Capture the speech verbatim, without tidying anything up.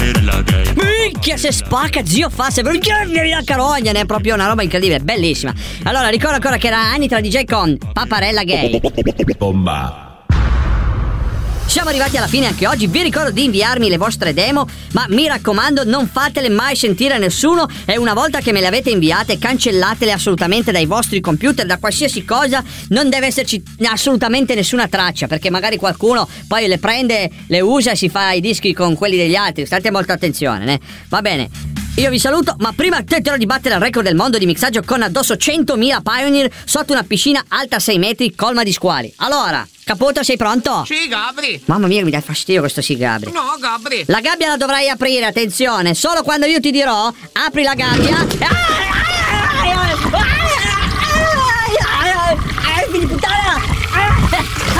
Minchia, se spacca, zio fa, se vieni la carogna, ne è proprio una roba incredibile, bellissima. Allora, ricordo ancora che era anni tra D J con Paparella Gay. Bomba. Siamo arrivati alla fine anche oggi. Vi ricordo di inviarmi le vostre demo, ma mi raccomando non fatele mai sentire a nessuno, e una volta che me le avete inviate cancellatele assolutamente dai vostri computer, da qualsiasi cosa. Non deve esserci assolutamente nessuna traccia, perché magari qualcuno poi le prende, le usa e si fa i dischi con quelli degli altri. State molto attenzione, né? Va bene, io vi saluto, ma prima tenterò di battere il record del mondo di mixaggio con addosso centomila Pioneer sotto una piscina alta sei metri colma di squali. Allora, Caputo, sei pronto? Sì, Gabri. Mamma mia, mi dà fastidio questo sì, Gabri. No, Gabri. La gabbia la dovrai aprire, attenzione. Solo quando io ti dirò apri la gabbia. Ah!